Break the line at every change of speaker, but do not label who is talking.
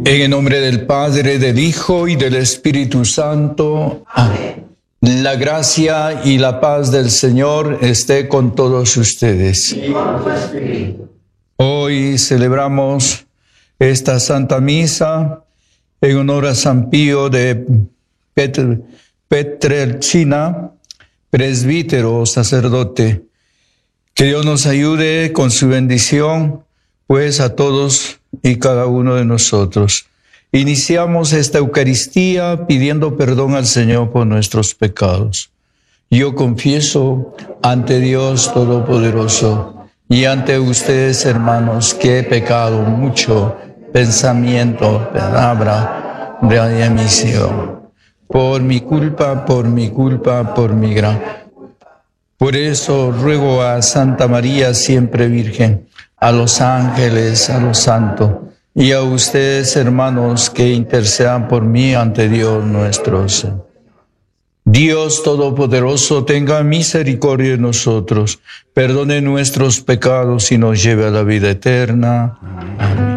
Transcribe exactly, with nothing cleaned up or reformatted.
En el nombre del Padre, del Hijo y del Espíritu Santo. Amén. La gracia y la paz del Señor esté con todos ustedes. Hoy celebramos esta Santa Misa en honor a San Pío de Petr- Pietrelcina, presbítero, sacerdote. Que Dios nos ayude con su bendición, pues a todos y cada uno de nosotros. Iniciamos esta Eucaristía pidiendo perdón al Señor por nuestros pecados. Yo confieso ante Dios Todopoderoso y ante ustedes, hermanos, que he pecado mucho, pensamiento, palabra, de omisión. Por mi culpa, por mi culpa, por mi gran. Por eso ruego a Santa María, siempre Virgen, a los ángeles, a los santos, y a ustedes, hermanos, que intercedan por mí ante Dios nuestro Señor. Dios Todopoderoso, tenga misericordia de nosotros, perdone nuestros pecados y nos lleve a la vida eterna. Amén.